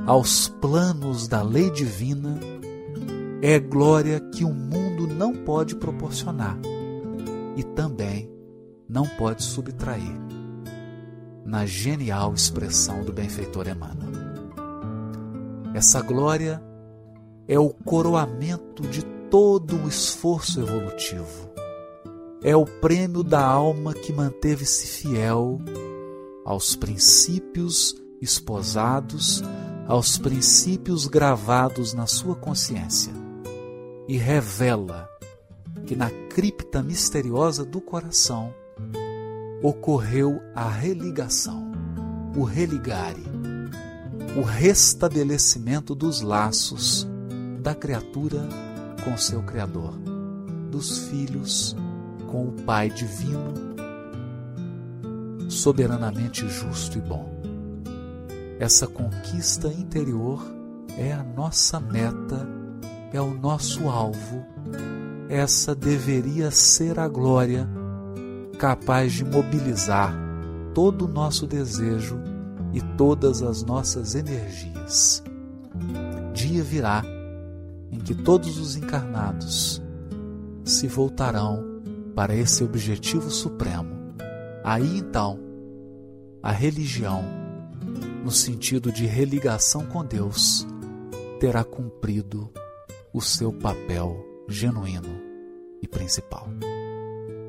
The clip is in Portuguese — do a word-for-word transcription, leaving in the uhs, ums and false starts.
aos planos da lei divina, é glória que o mundo não pode proporcionar e também não pode subtrair, na genial expressão do benfeitor Emmanuel. Essa glória é o coroamento de todo o esforço evolutivo. É o prêmio da alma que manteve-se fiel aos princípios esposados, aos princípios gravados na sua consciência, e revela que na cripta misteriosa do coração ocorreu a religação, o religare, o restabelecimento dos laços da criatura com seu Criador, dos filhos com o Pai divino, soberanamente justo e bom. Essa conquista interior é a nossa meta, é o nosso alvo. Essa deveria ser a glória capaz de mobilizar todo o nosso desejo e todas as nossas energias. Dia virá em que todos os encarnados se voltarão para esse objetivo supremo. Aí então, a religião, no sentido de religação com Deus, terá cumprido o seu papel genuíno e principal.